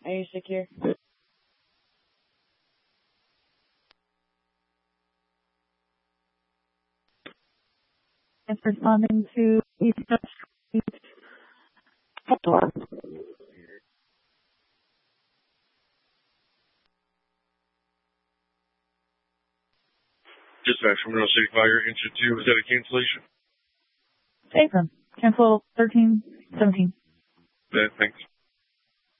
Are you secure? It's responding to East Street. Dispatch from Mineral City Fire, Engine 2, is that a cancellation? Take them. Cancel 1317. Thanks.